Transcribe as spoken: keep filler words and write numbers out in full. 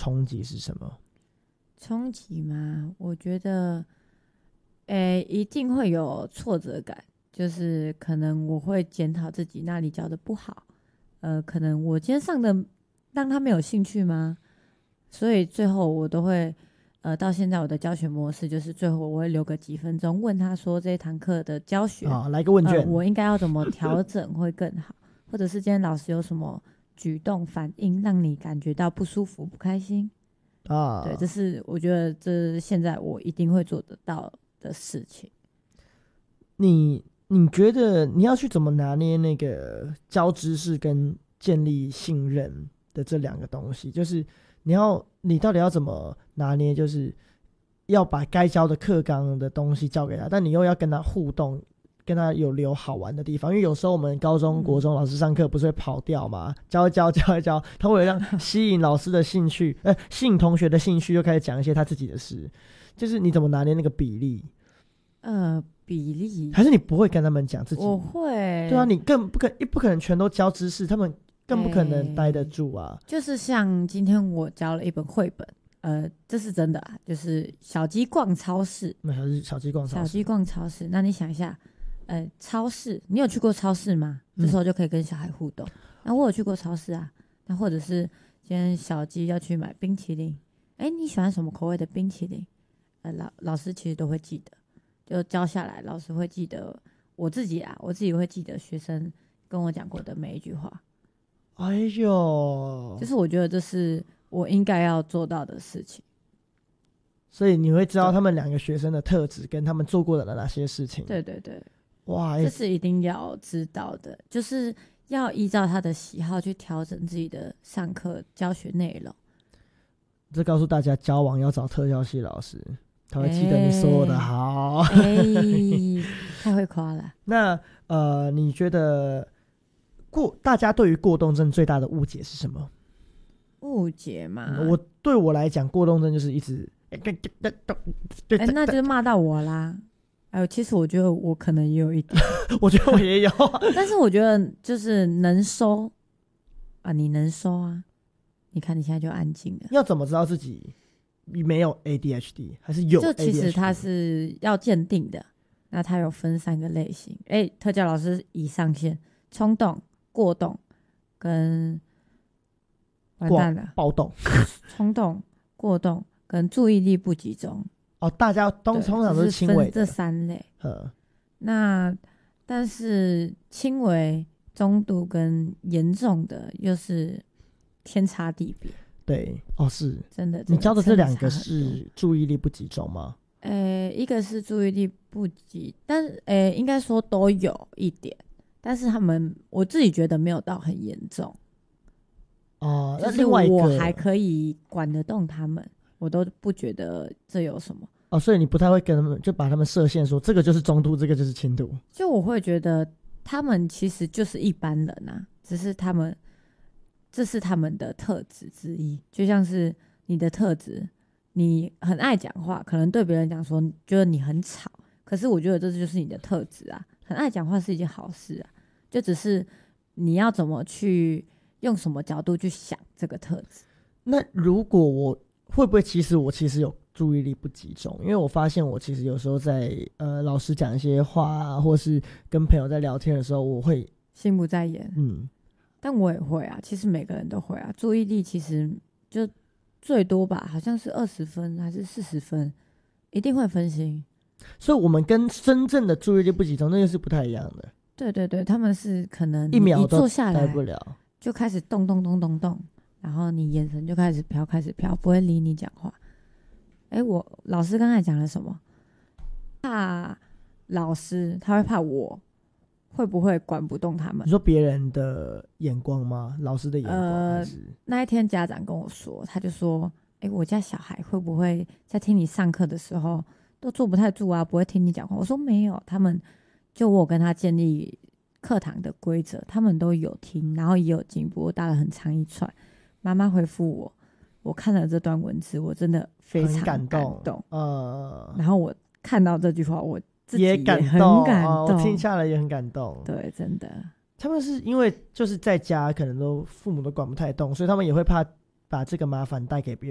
冲击是什么？ 冲击吗？我觉得，诶，一定会有挫折感，就是可能我会检讨自己那里教的不好，呃，可能我今天上的让他没有兴趣吗？所以最后我都会，呃，到现在我的教学模式就是最后我会留个几分钟问他说这一堂课的教学， 啊、来个问卷、 呃，我应该要怎么调整会更好，或者是今天老师有什么举动反应让你感觉到不舒服、不开心。 啊， 对，这是我觉得这现在我一定会做得到的事情。 你你觉得你要去怎么拿捏那个教知识跟建立信任的这两个东西？就是你要你到底要怎么拿捏？就是要把该教的课纲的东西教给他，但你又要跟他互动，跟他有留好玩的地方。因为有时候我们高中、国中老师上课不是会跑调嘛，教一教教一教，他会让吸引老师的兴趣，呃，吸引同学的兴趣，又开始讲一些他自己的事。就是你怎么拿捏那个比例？ 呃，比例还是你不会跟他们讲自己？ 我会， 对啊，你更不可不可能全都教知识，他们更不可能待得住啊。 欸、就是像今天我教了一本绘本，呃，这是真的啊，就是小鸡逛超市， 那小鸡小鸡逛超市， 小鸡逛超市。那你想一下，呃，超市，你有去过超市吗？这时候就可以跟小孩互动。嗯、那我有去过超市啊，那或者是今天小鸡要去买冰淇淋，哎、欸，你喜欢什么口味的冰淇淋？呃，老老师其实都会记得。就教下来，老师会记得我自己啊，我自己会记得学生跟我讲过的每一句话。 哎呦， 就是我觉得这是我应该要做到的事情。 所以你会知道他们两个学生的特质跟他们做过的哪些事情。 对对对， 哇， 这是一定要知道的，就是要依照他的喜好去调整自己的上课教学内容。 这告诉大家，交往要找特教系老师。他会记得你说的好， 哎、欸，太会夸了。 那呃，你觉得过大家对于过动症最大的误解是什么？ 误解嘛、 嗯？我对我来讲，过动症就是一直，哎、 欸，那就是骂到我啦。哎呦，其实我觉得我可能也有一点， 我觉得我也有， 但是我觉得就是能收啊，你能收啊？你看你现在就安静了。 要怎么知道自己？没有 A D H D 还是有 A D H D？ 就其实它是要鉴定的，那它有分三个类型。哎、欸，特教老师已上线：冲动、过动跟完蛋了暴动、 冲动、过动跟注意力不集中。 哦，大家都通常都是轻微的这三类。 嗯， 那但是轻微、中度跟严重的又是天差地别。 对，哦，是真的。 你教的这两个是注意力不集中吗？ 呃，一个是注意力不集，但是呃，应该说都有一点，但是他们我自己觉得没有到很严重。 哦、 呃，就是另外一个我还可以管得动他们，我都不觉得这有什么。 哦，所以你不太会跟他们就把他们设限说这个就是中度，这个就是轻度。 就我会觉得他们其实就是一般人啊，只是他们。这是他们的特质之一，就像是你的特质，你很爱讲话，可能对别人讲说觉得你很吵，可是我觉得这就是你的特质啊，很爱讲话是一件好事啊，就只是你要怎么去用什么角度去想这个特质。 那如果我会不会其实我其实有注意力不集中？因为我发现我其实有时候在呃老师讲一些话啊，或是跟朋友在聊天的时候，我会心不在焉。 嗯。 但我也会啊，其实每个人都会啊。注意力其实就最多吧，好像是二十分还是四十分，一定会分心。 所以我们跟真正的注意力不集中那个是不太一样的。 对对对，他们是可能一秒都坐下来待不了， 就开始动动动动动，然后你眼神就开始飘，开始飘，不会理你讲话。哎，我老师刚才讲了什么？怕老师，他会怕我。会不会管不动他们？ 你说别人的眼光吗？老师的眼光、呃、还是那一天家长跟我说，他就说：“哎、欸，我家小孩会不会在听你上课的时候都坐不太住啊？不会听你讲话？”我说：“没有，他们就我有跟他建立课堂的规则，他们都有听，然后也有进步。我打了很长一串，妈妈回复我，我看了这段文字，我真的非常感动。 感动呃， 然后我看到这句话，我。” 也感动， 很感动、 哦，我听下来也很感动。 对，真的， 他们是因为就是在家可能都父母都管不太动，所以他们也会怕把这个麻烦带给别